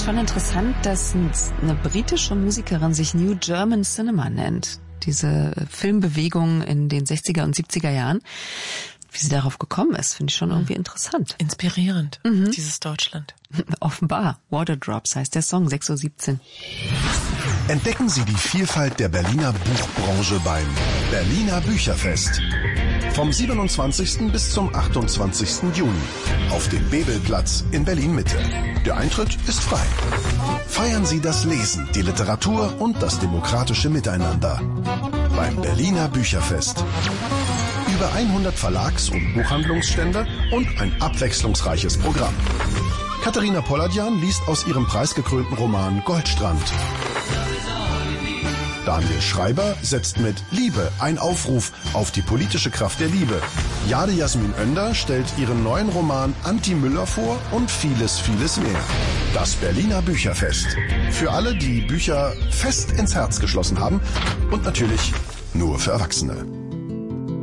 schon interessant, dass eine britische Musikerin sich New German Cinema nennt. Diese Filmbewegung in den 60er und 70er Jahren. Wie sie darauf gekommen ist, finde ich schon irgendwie interessant. Inspirierend, dieses Deutschland. Offenbar. Waterdrops heißt der Song, 6:17 Uhr. Entdecken Sie die Vielfalt der Berliner Buchbranche beim Berliner Bücherfest. Vom 27. bis zum 28. Juni auf dem Bebelplatz in Berlin-Mitte. Der Eintritt ist frei. Feiern Sie das Lesen, die Literatur und das demokratische Miteinander beim Berliner Bücherfest. Über 100 Verlags- und Buchhandlungsstände und ein abwechslungsreiches Programm. Katharina Polladjan liest aus ihrem preisgekrönten Roman Goldstrand. Daniel Schreiber setzt mit Liebe ein Aufruf auf die politische Kraft der Liebe. Jade Jasmin Önder stellt ihren neuen Roman Anti Müller vor und vieles, vieles mehr. Das Berliner Bücherfest. Für alle, die Bücher fest ins Herz geschlossen haben und natürlich nur für Erwachsene.